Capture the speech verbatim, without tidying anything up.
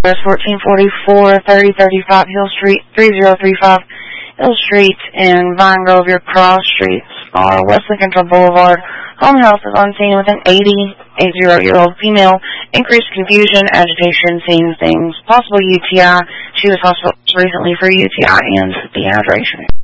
address fourteen forty-four, thirty thirty-five Hill Street, three zero three five Hill Street, and Vine Grove, your cross streets are West Lincoln Boulevard. Home health is on scene with an eighty-year-old female. Increased confusion, agitation, seeing things. Possible U T I. She was hospitalized recently for U T I and dehydration.